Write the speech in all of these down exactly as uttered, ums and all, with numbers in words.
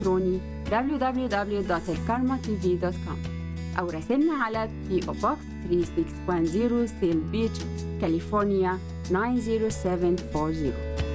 الإلكتروني دبليو دبليو دبليو دوت الكارما تي في دوت كوم أو راسلنا على بي أو Box ثلاثة ستة واحد صفر سيل بيتش كاليفورنيا تسعة صفر سبعة أربعين.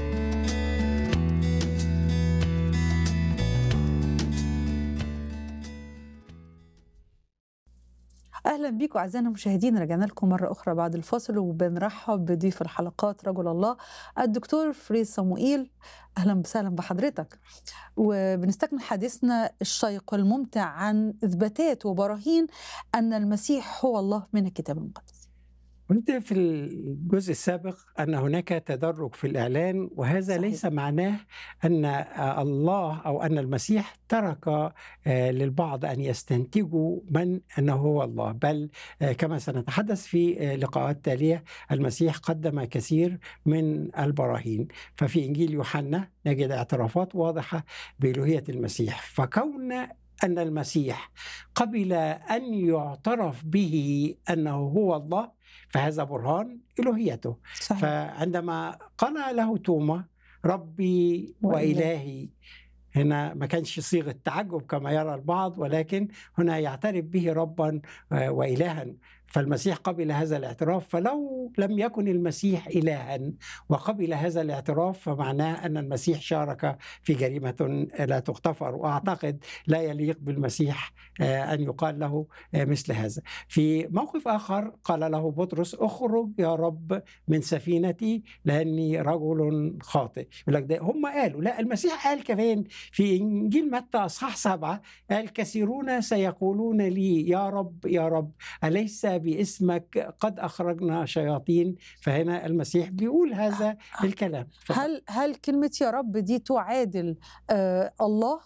أهلا بكم أعزائنا المشاهدين. رجعنا لكم مرة أخرى بعد الفاصل وبنرحب بضيف الحلقات رجل الله الدكتور فريز صموئيل. أهلا وسهلا بحضرتك، وبنستكمل حديثنا الشيق والممتع عن إثباتات وبراهين أن المسيح هو الله من الكتاب المقدس. قلت في الجزء السابق أن هناك تدرج في الإعلان، وهذا صحيح. ليس معناه أن الله أو أن المسيح ترك للبعض أن يستنتجوا من أنه هو الله، بل كما سنتحدث في لقاءات تالية المسيح قدم كثير من البراهين. ففي إنجيل يوحنا نجد اعترافات واضحة بإلوهية المسيح، فكون أن المسيح قبل أن يعترف به أنه هو الله فهذا برهان إلوهيته. صحيح. فعندما قال له توما ربي وإلهي، هنا ما كانش صيغة تعجب كما يرى البعض، ولكن هنا يعترف به ربا وإلها. فالمسيح قبل هذا الاعتراف، فلو لم يكن المسيح إلها وقبل هذا الاعتراف فمعناه أن المسيح شارك في جريمة لا تغتفر، وأعتقد لا يليق بالمسيح أن يقال له مثل هذا. في موقف آخر قال له بطرس اخرج يا رب من سفينتي لأني رجل خاطئ. هم قالوا لا، المسيح قال كمان في إنجيل متى أصحاح سبعة، قال كثيرون سيقولون لي يا رب يا رب أليس باسمك قد أخرجنا شياطين. فهنا المسيح بيقول هذا الكلام. هل هل كلمة يا رب دي تعادل آه الله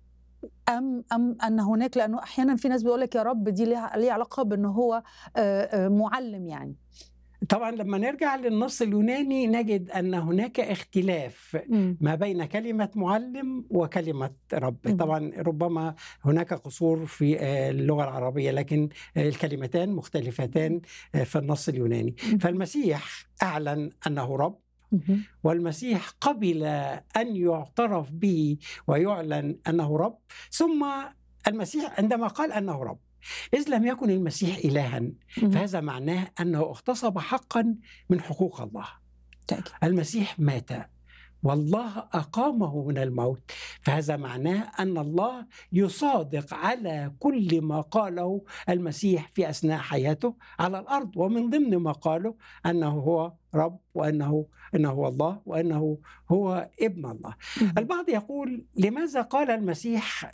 أم أم أن هناك، لأنه أحيانا في ناس بيقول لك يا رب دي ليها علاقة بأنه هو آه آه معلم يعني. طبعا لما نرجع للنص اليوناني نجد أن هناك اختلاف م. ما بين كلمة معلم وكلمة رب. م. طبعا ربما هناك قصور في اللغة العربية، لكن الكلمتان مختلفتان في النص اليوناني. م. فالمسيح أعلن أنه رب، والمسيح قبل أن يعترف به ويعلن أنه رب. ثم المسيح عندما قال أنه رب، إذ لم يكن المسيح إلها فهذا معناه أنه اغتصب حقا من حقوق الله. المسيح مات والله أقامه من الموت، فهذا معناه أن الله يصادق على كل ما قاله المسيح في أثناء حياته على الأرض، ومن ضمن ما قاله أنه هو رب، وأنه إنه هو الله، وأنه هو ابن الله. البعض يقول لماذا قال المسيح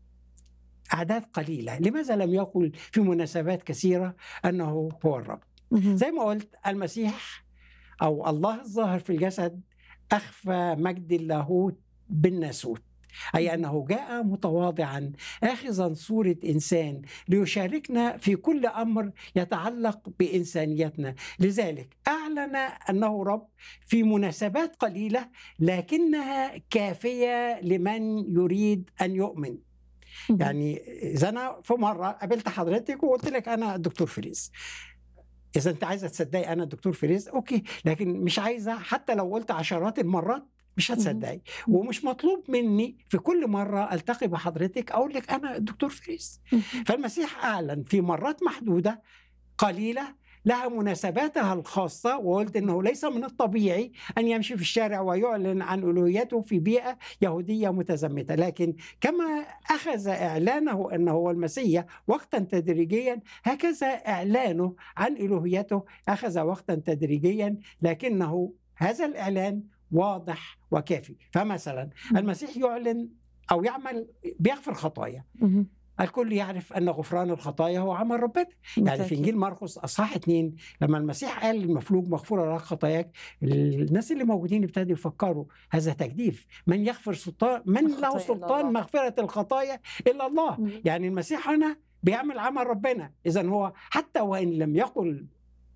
أعداد قليلة؟ لماذا لم يقل في مناسبات كثيرة أنه هو الرب؟ زي ما قلت، المسيح أو الله الظاهر في الجسد أخفى مجد اللاهوت بالناسوت، أي أنه جاء متواضعا آخذا صورة إنسان ليشاركنا في كل أمر يتعلق بإنسانيتنا. لذلك أعلن أنه رب في مناسبات قليلة لكنها كافية لمن يريد أن يؤمن. يعني إذا أنا في مرة قابلت حضرتك وقلت لك أنا الدكتور فريز، إذا أنت عايزة تصدقي أنا الدكتور فريز أوكي، لكن مش عايزة حتى لو قلت عشرات المرات مش هتصدقي، ومش مطلوب مني في كل مرة ألتقي بحضرتك أقول لك أنا الدكتور فريز. فالمسيح أعلن في مرات محدودة قليلة لها مناسباتها الخاصة، وقلت أنه ليس من الطبيعي أن يمشي في الشارع ويعلن عن ألوهيته في بيئة يهودية متزمتة، لكن كما أخذ إعلانه أنه هو المسيح وقتا تدريجيا، هكذا إعلانه عن ألوهيته أخذ وقتا تدريجيا، لكنه هذا الإعلان واضح وكافي. فمثلا المسيح يعلن أو يعمل بيغفر خطايا، الكل يعرف أن غفران الخطايا هو عمل ربنا. يعني في إنجيل مرقس أصحاح اتنين لما المسيح قال للمفلوج مغفورة لك خطاياك، الناس اللي موجودين ابتدوا يفكروا هذا تجديف، من يغفر سلطان من له سلطان مغفرة الخطايا إلا الله. م. يعني المسيح هنا بيعمل عمل ربنا. إذن هو حتى وإن لم يقل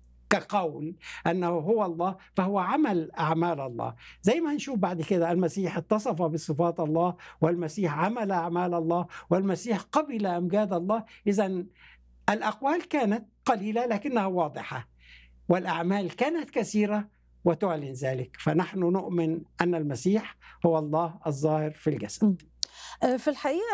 كقول أنه هو الله فهو عمل أعمال الله. زي ما هنشوف بعد كده المسيح اتصف بصفات الله، والمسيح عمل أعمال الله، والمسيح قبل أمجاد الله. إذن الأقوال كانت قليلة لكنها واضحة، والأعمال كانت كثيرة وتعلن ذلك. فنحن نؤمن أن المسيح هو الله الظاهر في الجسد. آه، في الحقيقة